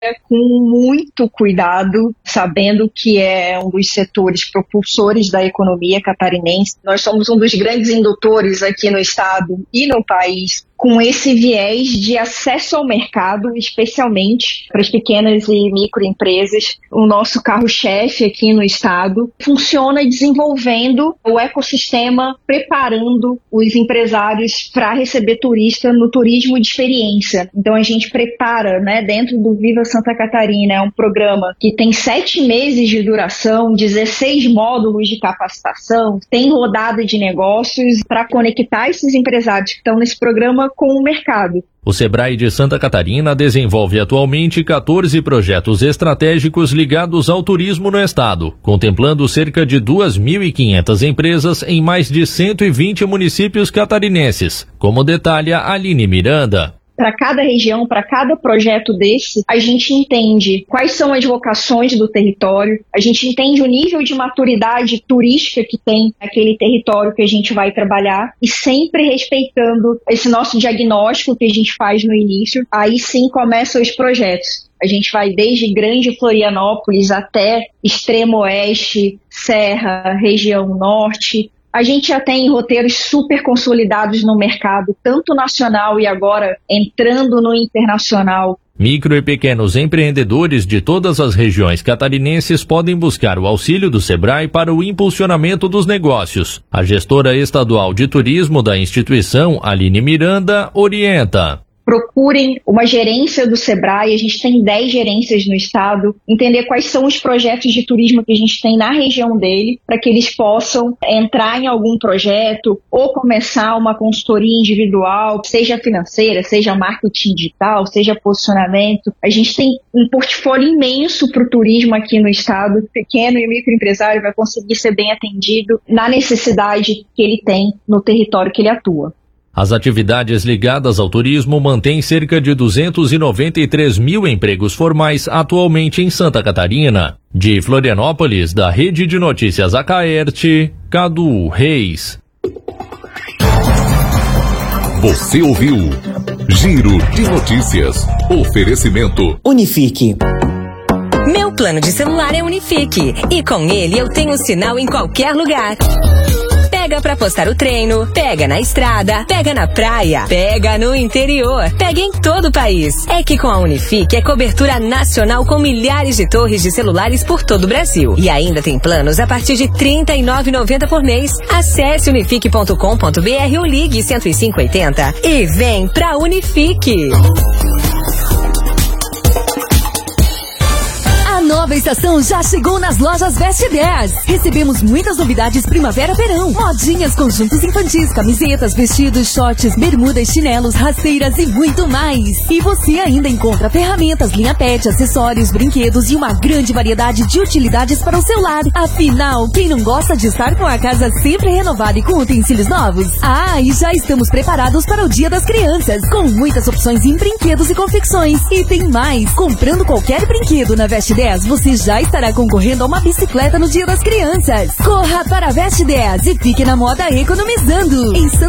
com muito cuidado, sabendo que é um dos setores propulsores da economia catarinense. Nós somos um dos grandes indutores aqui no estado e no país, com esse viés de acesso ao mercado, especialmente para as pequenas e microempresas. O nosso carro-chefe aqui no estado funciona desenvolvendo o ecossistema, preparando os empresários para receber turista no turismo de experiência. Então a gente prepara, dentro do Viva Santa Catarina, é um programa que tem 7 meses de duração, 16 módulos de capacitação, tem rodada de negócios para conectar esses empresários que estão nesse programa com o mercado. O Sebrae de Santa Catarina desenvolve atualmente 14 projetos estratégicos ligados ao turismo no estado, contemplando cerca de 2.500 empresas em mais de 120 municípios catarinenses, como detalha Aline Miranda. Para cada região, para cada projeto desse, a gente entende quais são as vocações do território, a gente entende o nível de maturidade turística que tem aquele território que a gente vai trabalhar e sempre respeitando esse nosso diagnóstico que a gente faz no início. Aí sim começam os projetos. A gente vai desde Grande Florianópolis até Extremo Oeste, Serra, região Norte. A gente já tem roteiros super consolidados no mercado, tanto nacional e agora entrando no internacional. Micro e pequenos empreendedores de todas as regiões catarinenses podem buscar o auxílio do Sebrae para o impulsionamento dos negócios. A gestora estadual de turismo da instituição, Aline Miranda, orienta. Procurem uma gerência do Sebrae, a gente tem 10 gerências no estado, entender quais são os projetos de turismo que a gente tem na região dele, para que eles possam entrar em algum projeto ou começar uma consultoria individual, seja financeira, seja marketing digital, seja posicionamento. A gente tem um portfólio imenso para o turismo aqui no estado. O pequeno e microempresário vai conseguir ser bem atendido na necessidade que ele tem no território que ele atua. As atividades ligadas ao turismo mantêm cerca de 293 mil empregos formais atualmente em Santa Catarina. De Florianópolis, da Rede de Notícias Acaerte, Cadu Reis. Você ouviu Giro de Notícias. Oferecimento Unifique. Meu plano de celular é Unifique e com ele eu tenho sinal em qualquer lugar. Pega pra postar o treino, pega na estrada, pega na praia, pega no interior, pega em todo o país. É que com a Unifique é cobertura nacional com milhares de torres de celulares por todo o Brasil. E ainda tem planos a partir de R$ 39,90 por mês. Acesse unifique.com.br ou ligue 10580 e vem pra Unifique. A nova estação já chegou nas lojas Veste 10. Recebemos muitas novidades primavera-verão. Modinhas, conjuntos infantis, camisetas, vestidos, shorts, bermudas, chinelos, rasteiras e muito mais. E você ainda encontra ferramentas, linha pet, acessórios, brinquedos e uma grande variedade de utilidades para o celular. Afinal, quem não gosta de estar com a casa sempre renovada e com utensílios novos? Ah, e já estamos preparados para o Dia das Crianças, com muitas opções em brinquedos e confecções. E tem mais! Comprando qualquer brinquedo na Veste 10, você já estará concorrendo a uma bicicleta no Dia das Crianças. Corra para a Veste 10 e fique na moda economizando. Em Santa